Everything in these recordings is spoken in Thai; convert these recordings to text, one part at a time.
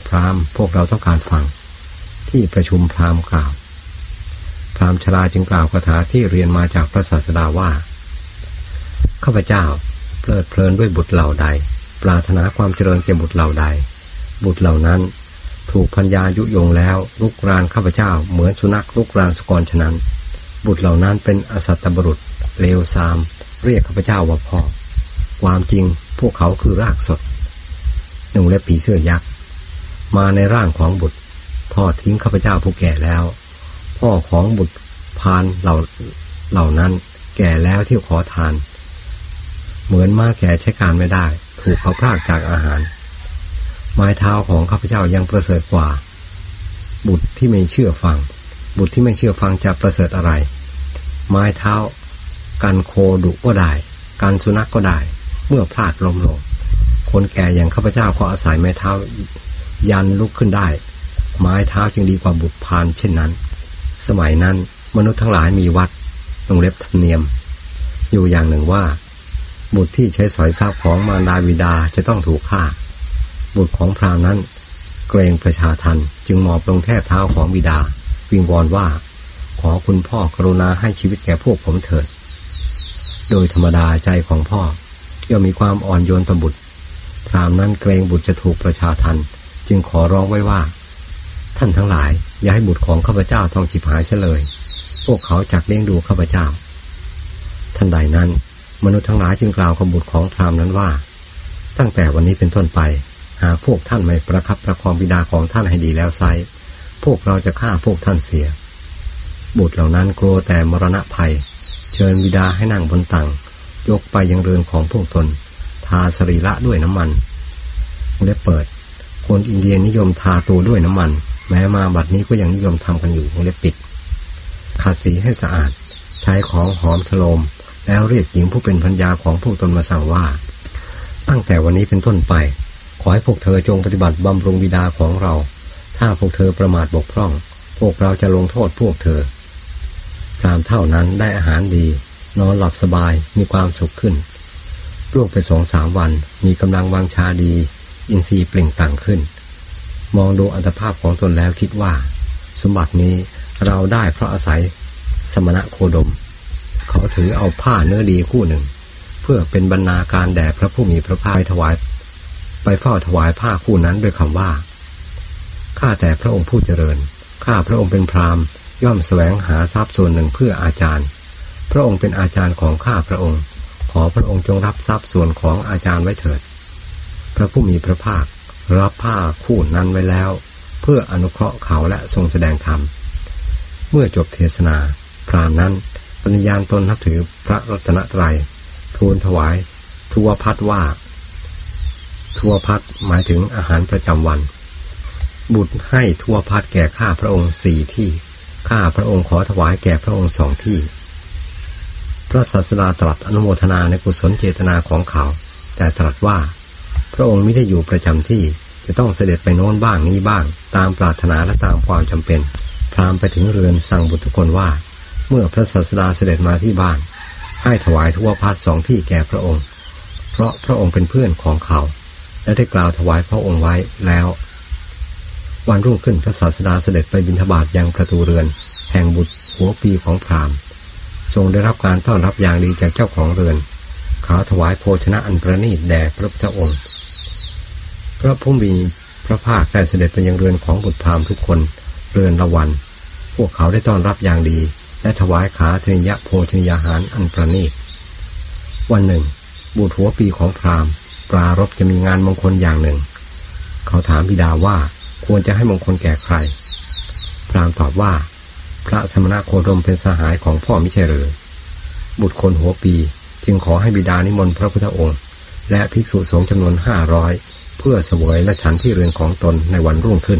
พราหมณ์พวกเราต้องการฟังที่ประชุมพราหมณ์กล่าวพราหมณ์ชราจึงกล่าวคาถาที่เรียนมาจากพระศาสดาว่าข้าพเจ้าเพลิดเพลินด้วยบุตรเหล่าใดปรารถนาความเจริญแก่บุตรเหล่าใดบุตรเหล่านั้นถูกพัญญายุยงแล้วลุกรานข้าพเจ้าเหมือนสุนัขลุกรานสุกรฉะนั้นบุตรเหล่านั้นเป็นอสัตตบุรุษเลวทรามเรียกข้าพเจ้าว่าพ่อความจริงพวกเขาคือรากสดหนูและผีเสื้อยักษ์มาในร่างของบุตรทอดทิ้งข้าพเจ้าผู้แก่แล้วพ่อของบุตรพานเหล่านั้นแก่แล้วที่ขอทานเหมือนม้าแก่ใช้การไม่ได้ถูกเขาพรากจากอาหารไม้เท้าของข้าพเจ้ายังประเสริฐกว่าบุตรที่ไม่เชื่อฟังบุตรที่ไม่เชื่อฟังจะประเสริฐอะไรไม้เท้ากันโคดุก็ได้กันสุนัขก็ได้เมื่อพลาดล้มลงคนแก่อย่างข้าพเจ้าก็อาศัยไม้เท้ายันลุกขึ้นได้ไม้เท้าจึงดีกว่าบุตรพานเช่นนั้นสมัยนั้นมนุษย์ทั้งหลายมีวัดวงเล็บธรรมเนียมอยู่อย่างหนึ่งว่าบุตรที่ใช้สอยทรัพย์ของมารดาบิดาจะต้องถูกฆ่าบุตรของพราหมณ์นั้นเกรงประชาทัณฑ์จึงหมอบลงแทบเท้าของบิดาวิงวอนว่าขอคุณพ่อกรุณาให้ชีวิตแก่พวกผมเถิดโดยธรรมดาใจของพ่อย่อมมีความอ่อนโยนต่อบุตรพราหมณ์นั้นเกรงบุตรจะถูกประชาทัณฑ์จึงขอร้องไว้ว่าท่านทั้งหลายอย่าให้บุตรของข้าพเจ้าต้องฉิบหายเสียเลยพวกเขาจักเลี้ยงดูข้าพเจ้าทันใดนั้นมนุษย์ทั้งหลายจึงกล่าวกับบุตรของพราหมณ์นั้นว่าตั้งแต่วันนี้เป็นต้นไปหากพวกท่านไม่ประคับประคองบิดาของท่านให้ดีแล้วไซพวกเราจะฆ่าพวกท่านเสียบุตรเหล่านั้นกลัวแต่มรณะภัยเชิญบิดาให้นั่งบนตังยกไปยังเรือนของพวกตนทาสรีระด้วยน้ำมันเล็บเปิดคนอินเดียนิยมทาตัวด้วยน้ำมันแม้มาบัดนี้ก็ยังนิยมทำกันอยู่เล็บปิดขัดสีให้สะอาดใช้ของหอมฉโลมแล้วเรียกหญิงผู้เป็นภรรยาของพวกตนมาสั่งว่าตั้งแต่วันนี้เป็นต้นไปขอให้พวกเธอจงปฏิบัติบำรุงบิดาของเราถ้าพวกเธอประมาทบกพร่องพวกเราจะลงโทษพวกเธอพราหมณ์เท่านั้นได้อาหารดีนอนหลับสบายมีความสุขขึ้นล่วงไป 2-3 วันมีกำลังวังชาดีอินทรีย์เปล่งปลั่งขึ้นมองดูอัตภาพของตนแล้วคิดว่าสมบัตินี้เราได้เพราะอาศัยสมณะโคดมเขาถือเอาผ้าเนื้อดีคู่หนึ่งเพื่อเป็นบรรณาการแด่พระผู้มีพระภาคไปเฝ้าถวายผ้าคู่นั้นด้วยคำว่าข้าแต่พระองค์ผู้เจริญข้าพระองค์เป็นพราหมณ์ย่อมแสวงหาทรัพย์ส่วนหนึ่งเพื่ออาจารย์พระองค์เป็นอาจารย์ของข้าพระองค์ขอพระองค์จงรับทรัพย์ส่วนของอาจารย์ไว้เถิดพระผู้มีพระภาครับผ้าคู่นั้นไว้แล้วเพื่ออนุเคราะห์เขาและทรงแสดงธรรมเมื่อจบเทศนาพราหมณ์นั้นปฏิญาณตนนับถือพระรัตนตรัยทูลถวายทุวพัดว่าทุวพัดหมายถึงอาหารประจำวันบุตรให้ทุวพัดแก่ข้าพระองค์4 ที่ข้าพระองค์ขอถวายแก่พระองค์2 ที่พระศาสดาตรัสอนุโมทนาในกุศลเจตนาของเขาแต่ตรัสว่าพระองค์ไม่ได้อยู่ประจำที่จะต้องเสด็จไปโน้นบ้างนี้บ้างตามปรารถนาและตามความจำเป็นพราหมณ์ไปถึงเรือนสั่งบุตรทุกคนว่าเมื่อพระศาสดาเสด็จมาที่บ้านให้ถวายทุวพัด2 ที่แก่พระองค์เพราะพระองค์เป็นเพื่อนของเขาและได้กล่าวถวายพระองค์ไว้แล้ววันรุ่งขึ้นพระศาสดาเสด็จไปบิณฑบาตยังประตูเรือนแห่งบุตรหัวปีของพราหมณ์ทรงได้รับการต้อนรับอย่างดีจากเจ้าของเรือนเขาถวายโภชนะอันประณีตแด่พระพุทธองค์พระผู้มีพระภาคได้เสด็จไปยังเรือนของบุตรพราหมณ์ทุกคนเรือนละวันพวกเขาได้ต้อนรับอย่างดีและถวายขาเทยะโภชนียาหารอันประณีตวันหนึ่งบุตรหัวปีของพราหมณ์ปรารภจะมีงานมงคลอย่างหนึ่งเขาถามบิดาว่าควรจะให้มงคลแก่ใครพราหมณ์ตอบว่าพระสมณโคดมเป็นสหายของพ่อมิใช่หรือบุตรคนหัวปีจึงขอให้บิดานิมนต์พระพุทธองค์และภิกษุสงฆ์จำนวน500เพื่อเสวยและฉันที่เรือนของตนในวันรุ่งขึ้น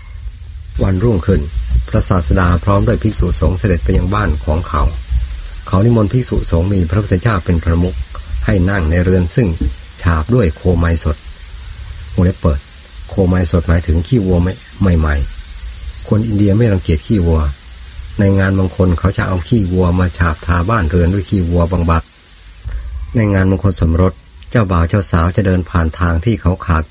พระศาสดาพร้อมด้วยภิกษุสงฆ์เสด็จไปยังบ้านของเขานิมนต์ภิกษุสงฆ์มีพระพุทธเจ้าเป็นประมุขให้นั่งในเรือนซึ่งฉาบด้วยโคไมสดวงเล็บเปิดโคไมสดหมายถึงขี้วัวใหม่ๆคนอินเดียไม่รังเกียจขี้วัวในงานมงคลเขาจะเอาขี้วัวมาฉาบทาบ้านเรือนด้วยขี้วัวบางบัดในงานมงคลสมรสเจ้าบ่าวเจ้าสาวจะเดินผ่านทางที่เขาขาด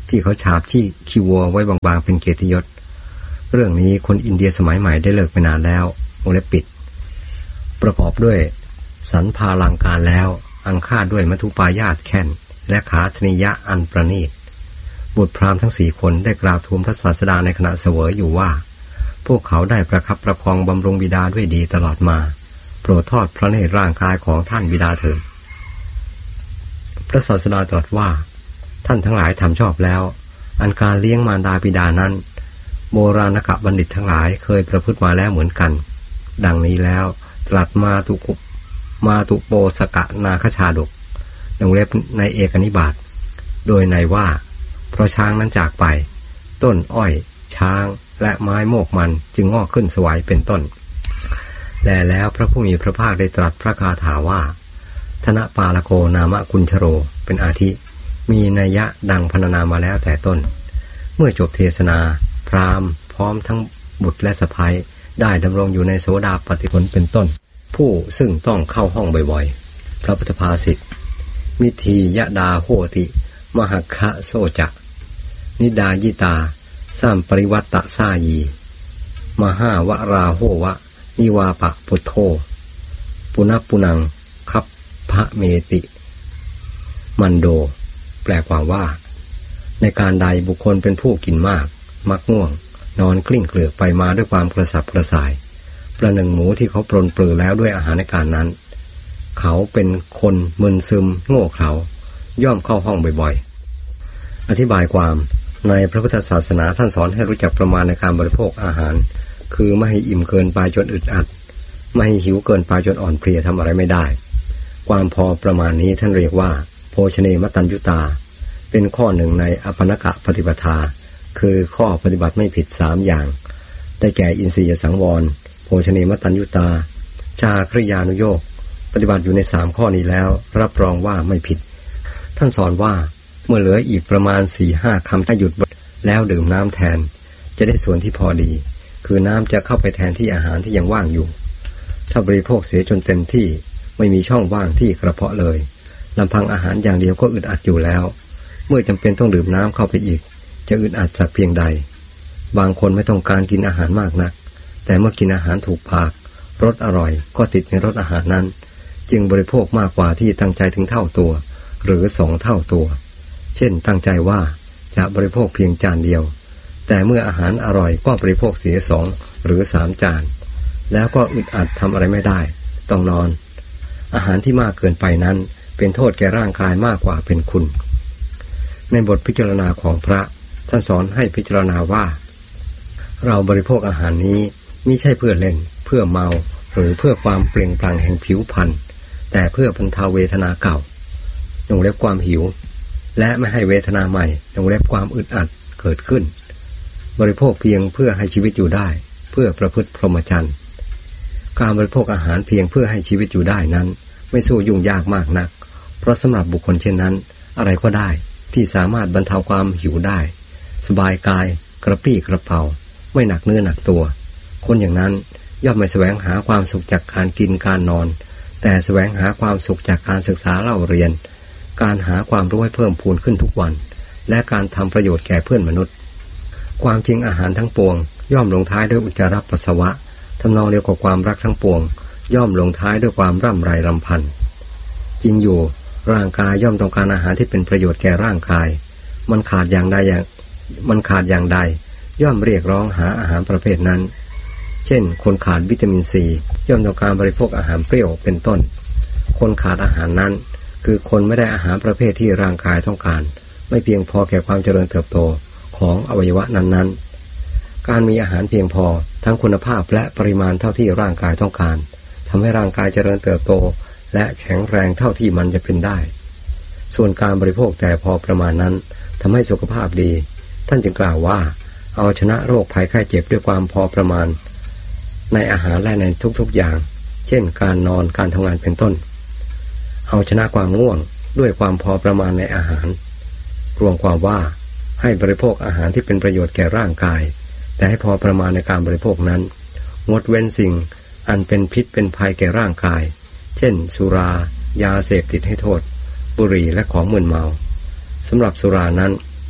ที่เขาฉาบที่ขี้วัวไว้บางๆเป็นเกียรติยศเรื่องนี้คนอินเดียสมัยใหม่ได้เลิกไปนานแล้ววงเล็บปิดประกอบด้วยสันพาลังการแล้วอังคาดด้วยมัทุปายาตแค่นและขาธนิยะอันประณีตบุตรพราหมณ์ทั้ง4 คนได้กราบทูลพระศาสดาในขณะเสวยอยู่ว่าพวกเขาได้ประคับประคองบำรุงบิดาด้วยดีตลอดมาโปรดทอดพระเนตรร่างกายของท่านบิดาเถิดพระศาสดาตรัสว่าท่านทั้งหลายทำชอบแล้วอันการเลี้ยงมารดาบิดานั้นโบราณกบัณฑิตทั้งหลายเคยประพฤติมาแล้วเหมือนกันดังนี้แล้วตรัสมาตุโปสกะนาคชาดกวงเล็บในเอกนิบาตโดยในว่าเพราะช้างนั้นจากไปต้นอ้อยช้างและไม้โมกมันจึงงอกขึ้นสวยเป็นต้นแล้วพระผู้มีพระภาคได้ตรัสพระคาถาว่าธนปาลโกนามกุญชโรเป็นอาทิมีนัยยะดังพรรณนามาแล้วแต่ต้นเมื่อจบเทศนาพราหมณ์พร้อมทั้งบุตรและสะใภ้ได้ดำรงอยู่ในโสดาปัตติผลเป็นต้นผู้ซึ่งต้องเข้าห้องบ่อยๆพระพุทธภาษิตมิธียะดาโหติมหัคคะโซจะนิดายิตาสามปริวัตตะสายีมหาวราโหวะนิวาปะพุทโธปุณปุนังคัพพะเมติมันโดแปลความว่าในการใดบุคคลเป็นผู้กินมากมักง่วงนอนกลิ้งเกลือกไปมาด้วยความกระสับกระส่ายประหนึ่งหมูที่เขาปรนปลือแล้วด้วยอาหารในการนั้นเขาเป็นคนมึนซึมโง่เขลาย่อมเข้าห้องบ่อยๆอธิบายความในพระพุทธศาสนาท่านสอนให้รู้จักประมาณในการบริโภคอาหารคือไม่ให้อิ่มเกินไปจนอึดอัดไม่ให้หิวเกินไปจนอ่อนเพลียทำอะไรไม่ได้ความพอประมาณนี้ท่านเรียกว่าโภชเนมตัญญุตาเป็นข้อหนึ่งในอัปปนกะปฏิปทาคือข้อปฏิบัติไม่ผิด3 อย่างได้แก่อินทรียสังวรโภชเนมตัญญุตาจาคริยานุโยคปฏิบัติอยู่ใน3 ข้อนี้แล้วรับรองว่าไม่ผิดท่านสอนว่าเมื่อเหลืออีกประมาณ 4-5 คำถ้าหยุดแล้วดื่มน้ำแทนจะได้ส่วนที่พอดีคือน้ำจะเข้าไปแทนที่อาหารที่ยังว่างอยู่ถ้าบริโภคเสียจนเต็มที่ไม่มีช่องว่างที่กระเพาะเลยลำพังอาหารอย่างเดียวก็อึดอัดอยู่แล้วเมื่อจำเป็นต้องดื่มน้ำเข้าไปอีกจะอึดอัดสักเพียงใดบางคนไม่ต้องการกินอาหารมากนักแต่เมื่อกินอาหารถูกปากรสอร่อยก็ติดในรสอาหารนั้นจึงบริโภคมากกว่าที่ตั้งใจถึงเท่าตัวหรือ2 เท่าตัวเช่นตั้งใจว่าจะบริโภคเพียงจานเดียวแต่เมื่ออาหารอร่อยก็บริโภคเสีย2 หรือ 3 จานแล้วก็อึดอัดทำอะไรไม่ได้ต้องนอนอาหารที่มากเกินไปนั้นเป็นโทษแก่ร่างกายมากกว่าเป็นคุณในบทพิจารณาของพระท่านสอนให้พิจารณาว่าเราบริโภคอาหารนี้มิใช่เพื่อเล่นเพื่อเมาหรือเพื่อความเปล่งปลั่งแห่งผิวพรรณแต่เพื่อบรรเทาเวทนาเก่าวงเล็บความหิวและไม่ให้เวทนาใหม่วงเล็บความอึดอัดเกิดขึ้นบริโภคเพียงเพื่อให้ชีวิตอยู่ได้เพื่อประพฤติพรหมจรรย์การบริโภคอาหารเพียงเพื่อให้ชีวิตอยู่ได้นั้นไม่สู้ยุ่งยากมากนักเพราะสำหรับบุคคลเช่นนั้นอะไรก็ได้ที่สามารถบรรเทาความหิวได้สบายกายกระปรี้กระเป๋าไม่หนักเนื้อหนักตัวคนอย่างนั้นย่อมไม่แสวงหาความสุขจากการกินการนอนแต่แสวงหาความสุขจากการศึกษาเล่าเรียนการหาความรู้ให้เพิ่มพูนขึ้นทุกวันและการทำประโยชน์แก่เพื่อนมนุษย์ความจริงอาหารทั้งปวงย่อมลงท้ายด้วยอุจจาระปัสสาวะทำนองเดียวกับความรักทั้งปวงย่อมลงท้ายด้วยความร่ำไรรำพันจริงอยู่ร่างกายย่อมต้องการอาหารที่เป็นประโยชน์แก่ร่างกายมันขาดอย่างใดย่อมเรียกร้องหาอาหารประเภทนั้นเช่นคนขาดวิตามินซีย่อมต้องการบริโภคอาหารเปรี้ยวเป็นต้นคนขาดอาหารนั้นคือคนไม่ได้อาหารประเภทที่ร่างกายต้องการไม่เพียงพอแก่ความเจริญเติบโตของอวัยวะนั้นๆการมีอาหารเพียงพอทั้งคุณภาพและปริมาณเท่าที่ร่างกายต้องการทำให้ร่างกายเจริญเติบโตและแข็งแรงเท่าที่มันจะเป็นได้ส่วนการบริโภคแต่พอประมาณนั้นทำให้สุขภาพดีท่านจึงกล่าวว่าเอาชนะโรคภัยไข้เจ็บด้วยความพอประมาณในอาหารและในทุกๆอย่างเช่นการนอนการทำงานเป็นต้นเอาชนะความง่วงด้วยความพอประมาณในอาหารรวมความว่าให้บริโภคอาหารที่เป็นประโยชน์แก่ร่างกายแต่ให้พอประมาณในการบริโภคนั้นงดเว้นสิ่งอันเป็นพิษเป็นภัยแก่ร่างกายเช่นสุรายาเสพติดให้โทษบุหรี่และของมึนเมาสำหรับสุรานั้น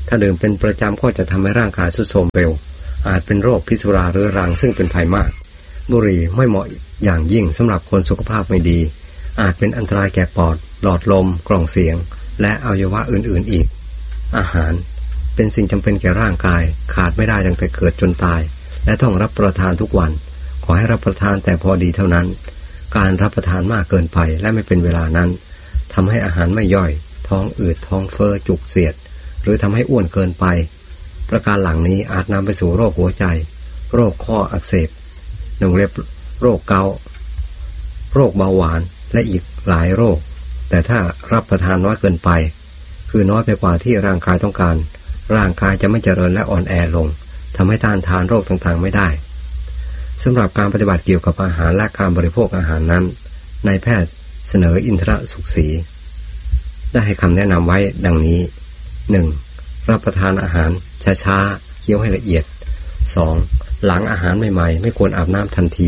ถ้าดื่มเป็นประจำก็จะทำให้ร่างกายทรุดโทรมเร็วอาจเป็นโรคพิษสุราเรื้อรังซึ่งเป็นภัยมากบุหรี่ไม่เหมาะอย่างยิ่งสำหรับคนสุขภาพไม่ดีอาจเป็นอันตรายแก่ปอดหลอดลมกล่องเสียงและอวัยวะอื่นๆอีกอาหารเป็นสิ่งจำเป็นแก่ร่างกายขาดไม่ได้ตั้งแต่เกิดจนตายและต้องรับประทานทุกวันขอให้รับประทานแต่พอดีเท่านั้นการรับประทานมากเกินไปและไม่เป็นเวลานั้นทำให้อาหารไม่ย่อยท้องอืดท้องเฟ้อจุกเสียดหรือทำให้อ้วนเกินไปประการหลังนี้อาจนำไปสู่โรคหัวใจโรคข้ออักเสบโรคเกาต์โรคเบาหวานและอีกหลายโรคแต่ถ้ารับประทานน้อยเกินไปคือน้อยไปกว่าที่ร่างกายต้องการร่างกายจะไม่เจริญและอ่อนแอลงทำให้ต้านทานโรคต่างๆไม่ได้สำหรับการปฏิบัติเกี่ยวกับอาหารและการบริโภคอาหารนั้นนายแพทย์เสนออินทรสุขศรีได้ให้คำแนะนำไว้ดังนี้ 1. รับประทานอาหารช้าๆเคี้ยวให้ละเอียด 2. หลังอาหารใหม่ๆไม่ควรอาบน้ำทันที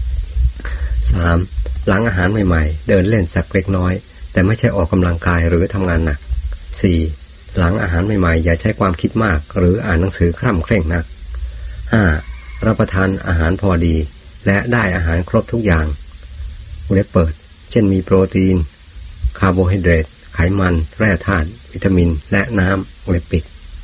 3. หลังอาหารใหม่ๆเดินเล่นสักเล็กน้อยแต่ไม่ใช่ออกกำลังกายหรือทำงานหนัก 4. หลังอาหารใหม่ๆอย่าใช้ความคิดมากหรืออ่านหนังสือคร่ำเคร่งนัก 5. รับประทานอาหารพอดีและได้อาหารครบทุกอย่างวงเล็บเปิดเช่นมีโปรตีนคาร์โบไฮเดรตไขมันแร่ธาตุวิตามินและน้ำวงเล็บปิด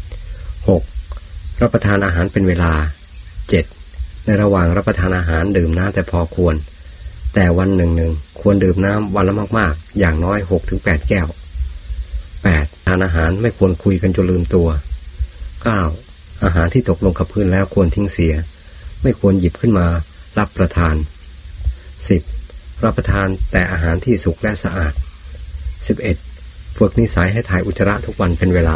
6. รับประทานอาหารเป็นเวลา 7. ในระหว่างรับประทานอาหารดื่มน้ำแต่พอควรแต่วันหนึ่งควรดื่มน้ำวันละมากๆอย่างน้อย 6-8 แก้ว 8. ทานอาหารไม่ควรคุยกันจนลืมตัว 9. อาหารที่ตกลงกับพื้นแล้วควรทิ้งเสียไม่ควรหยิบขึ้นมารับประทาน 10. รับประทานแต่อาหารที่สุกและสะอาด 11. ฝึกนิสัยให้ถ่ายอุจจาระทุกวันเป็นเวลา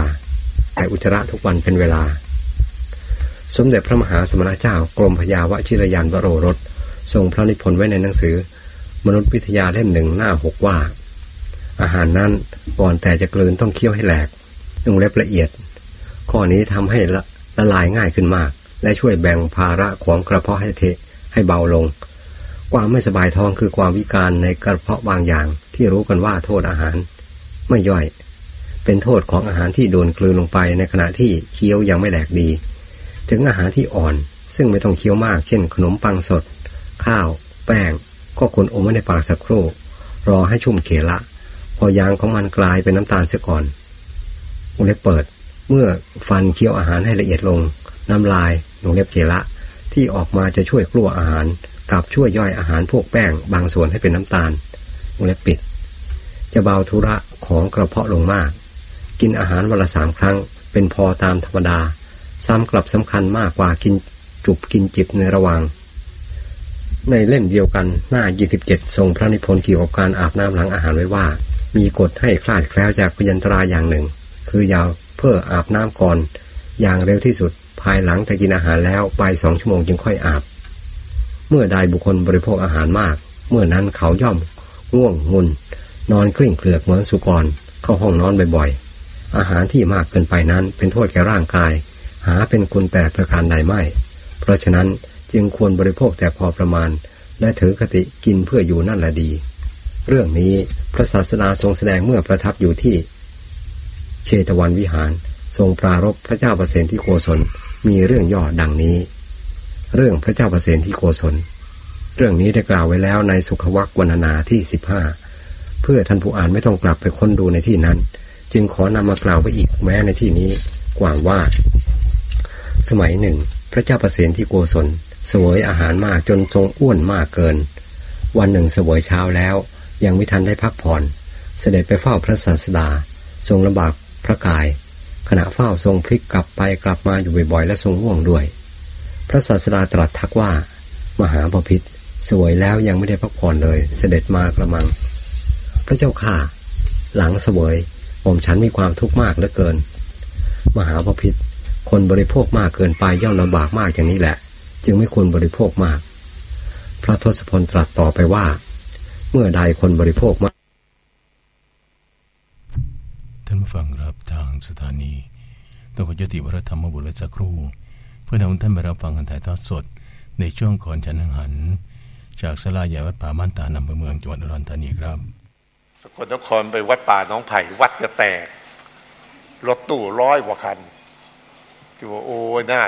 สมเด็จพระมหาสมณเจ้ากรมพยาวชิรยานวโรรสทรงพระนิพนธ์ไว้ในหนังสือมนุษยวิทยาเล่ม 1 หน้า 6 ว่าอาหารนั้นก่อนแต่จะกลืนต้องเคี้ยวให้แหลกวงเล็บละเอียดข้อนี้ทำให้ละลายง่ายขึ้นมากและช่วยแบ่งภาระของกระเพาะให้เบาลงความไม่สบายท้องคือความวิการในกระเพาะบางอย่างที่รู้กันว่าโทษอาหารไม่ย่อยเป็นโทษของอาหารที่โดนกลืนลงไปในขณะที่เคี้ยวยังไม่แหลกดีถึงอาหารที่อ่อนซึ่งไม่ต้องเคี้ยวมากเช่นขนมปังสดข้าวแป้งก็ควรอมไว้ในปากสักครู่รอให้ชุ่มเขละพอยางของมันกลายเป็นน้ำตาลเสียก่อนวงเล็บเปิดเมื่อฟันเคี้ยวอาหารให้ละเอียดลงน้ำลายวงเล็บเขละที่ออกมาจะช่วยกลั้วอาหารกับช่วยย่อยอาหารพวกแป้งบางส่วนให้เป็นน้ำตาลวงเล็บปิดจะเบาธุระของกระเพาะลงมากกินอาหารวันละ3 ครั้งเป็นพอตามธรรมดาซ้ำกลับสำคัญมากกว่ากินจุบกินจิบในระหว่างในเล่มเดียวกันหน้า 27ทรงพระนิพนธ์เกี่ยวกับการอาบน้ำหลังอาหารไว้ว่ามีกฎให้คลาดแคล้วจากพยันตรายอย่างหนึ่งคืออย่าเพื่ออาบน้ำก่อนอย่างเร็วที่สุดภายหลังแต่กินอาหารแล้วไป2 ชั่วโมงจึงค่อยอาบเมื่อใดบุคคลบริโภคอาหารมากเมื่อนั้นเขาย่อมง่วงงุนนอนกลิ้งเกลือกเหมือนสุกรเข้าห้องนอนบ่อยๆอาหารที่มากเกินไปนั้นเป็นโทษแก่ร่างกายหาเป็นคุณแต่ประการใดไม่เพราะฉะนั้นจึงควรบริโภคแต่พอประมาณและถือคติกินเพื่ออยู่นั่นแหละดีเรื่องนี้พระศาสดาทรงแสดงเมื่อประทับอยู่ที่เชตวันวิหารทรงปรารภพระเจ้าประเสนที่โกศลมีเรื่องย่อดังนี้เรื่องพระเจ้าประเสนที่โกศลเรื่องนี้ได้กล่าวไว้แล้วในสุขวรรควรรณนาที่15เพื่อท่านผู้อ่านไม่ต้องกลับไปค้นดูในที่นั้นจึงขอนำมากล่าวไว้อีกแม้ในที่นี้กว้างว่าสมัยหนึ่งพระเจ้าประเสนที่โกศลเสวยอาหารมากจนทรงอ้วนมากเกินวันหนึ่งเสวยเช้าแล้วยังไม่ทันได้พักผ่อนเสด็จไปเฝ้าพระศาสดาทรงลำบากพระกายขณะเฝ้าทรงพลิกกลับไปกลับมาอยู่บ่อยๆและทรงง่วงด้วยพระศาสดาตรัสทักว่ามหาบพิตรเสวยแล้วยังไม่ได้พักผ่อนเลยเสด็จมากระมังพระเจ้าข้าหลังเสวยผมฉันมีความทุกข์มากเหลือเกินมหาบพิตรคนบริโภคมากเกินไปย่อมลำบากมากอย่างนี้แหละจึงไม่ควรบริโภคมากพระทศพลตรัสต่อไปว่าเมื่อใดคนบริโภคมากท่านผู้ฟังรับทางสถานีต้องขอยุติวาระธรรมบุญสักครู่เพื่อนำท่านไปรับฟังการถ่ายทอดสดในช่วงก่อนฉันอาหารจากศาลาใหญ่วัดป่าม่านตาอำเภอเมืองจังหวัดอุดรธานีครับสกลนครไปวัดป่าหนองไผ่วัดจะแตกรถตู้100 กว่าคันคือว่าโอ้น่า